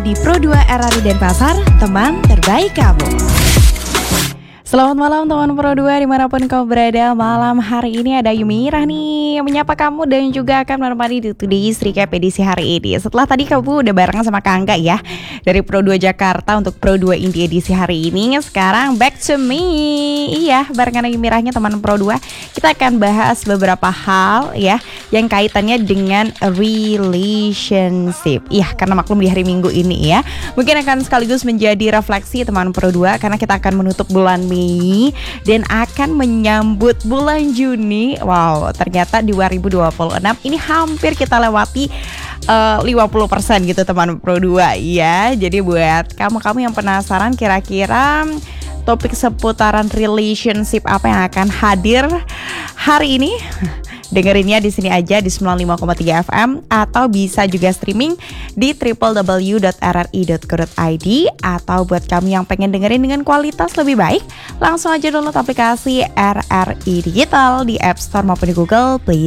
Di Pro 2 RRI Denpasar, teman terbaik kamu. Selamat malam teman Pro 2 dimanapun kau berada. Malam hari ini ada Yumirah nih menyapa kamu dan juga akan menemani di Today's Recap edisi hari ini. Setelah tadi kamu udah bareng sama Kak Angga ya dari Pro 2 Jakarta untuk Pro 2 Indie edisi hari ini. Sekarang back to me. Iya, barengan Yumirahnya teman Pro 2. Kita akan bahas beberapa hal ya yang kaitannya dengan relationship. Iya, karena maklum di hari Minggu ini ya. Mungkin akan sekaligus menjadi refleksi teman Pro 2 karena kita akan menutup bulan Mei dan akan menyambut bulan Juni. Wow, ternyata di 2026 ini hampir kita lewati 50% gitu teman Pro 2 ya. Jadi buat kamu-kamu yang penasaran kira-kira topik seputaran relationship apa yang akan hadir hari ini, dengerinnya di sini aja di 95,3 FM atau bisa juga streaming di www.rri.co.id. Atau buat kami yang pengen dengerin dengan kualitas lebih baik, langsung aja download aplikasi RRI Digital di App Store maupun di Google Play